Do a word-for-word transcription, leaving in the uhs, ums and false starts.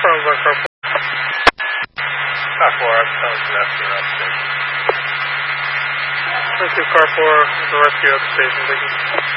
Farms on car four. Car four, I'm telling you rescue at the station. Thank you, car four, the rescue at the station, thank you.